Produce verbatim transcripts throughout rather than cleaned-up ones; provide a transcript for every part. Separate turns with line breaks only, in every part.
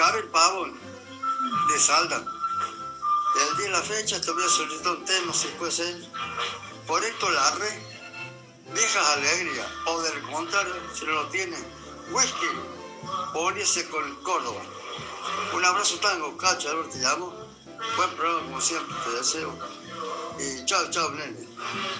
grave el pavo de Salda. El día de la fecha te voy a solicitar un tema, si puede ser, por Héctor Larre, Viejas Alegrías, o del contrario, si no lo tiene, Whisky, por irse con Córdoba. Un abrazo tango, Cacho, Albert, te llamo. Buen programa, como siempre, te deseo. Y chao, chao, nene.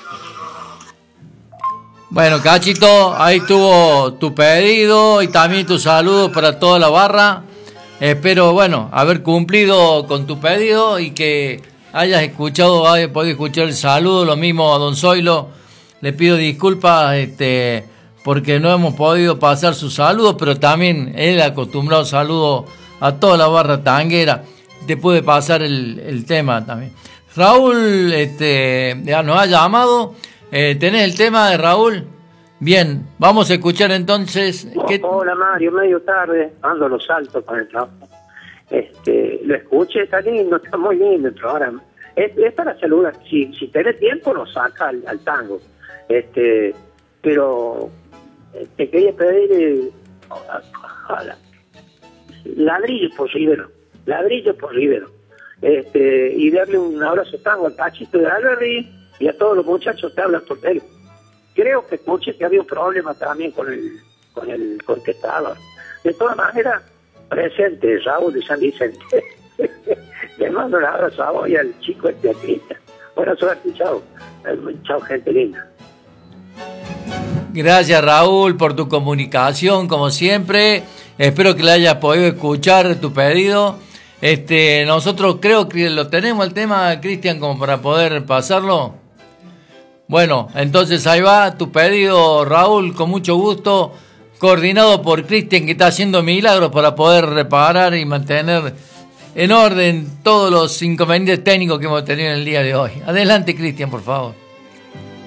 Bueno, Cachito, ahí tuvo tu pedido y también tu saludo para toda la barra. Espero, bueno, haber cumplido con tu pedido y que hayas escuchado, hayas podido escuchar el saludo. Lo mismo a don Zoilo, le pido disculpas este, porque no hemos podido pasar su saludo, pero también él acostumbrado saludo a toda la barra tanguera. Te puede pasar el, el tema también. Raúl este, ya nos ha llamado. Eh, ¿Tenés el tema de Raúl? Bien, vamos a escuchar entonces. ¿Qué...
Hola Mario, medio tarde, ando los saltos con el trabajo. Este, lo escuché, está lindo, está muy lindo el programa. Es, es para saludar, si, si tenés tiempo lo saca al, al tango. Este, pero te quería pedir eh, ojalá, ladrillo por Rivero, ladrillo por Rivero. Este, y darle un abrazo tango al Cachito de Alberri y a todos los muchachos que hablan por teléfono. Creo que escuché que había un problema también con el con el contestador. De todas maneras, presente Raúl de San Vicente. Le mando un abrazo a vos y al chico este aquí. Buena suerte, chao. Chao, gente linda.
Gracias, Raúl, por tu comunicación, como siempre. Espero que le hayas podido escuchar tu pedido. Este, nosotros creo que lo tenemos el tema, Cristian, como para poder pasarlo. Bueno, entonces ahí va tu pedido, Raúl, con mucho gusto, coordinado por Cristian, que está haciendo milagros para poder reparar y mantener en orden todos los inconvenientes técnicos que hemos tenido en el día de hoy. Adelante, Cristian, por favor.